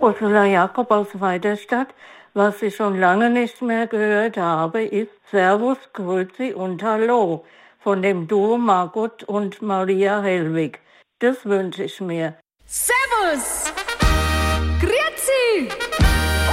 Ursula Jakob aus Weiderstadt. Was ich schon lange nicht mehr gehört habe, ist Servus, Grüezi und Hallo von dem Duo Margot und Maria Hellwig. Das wünsche ich mir. Servus! Grüezi!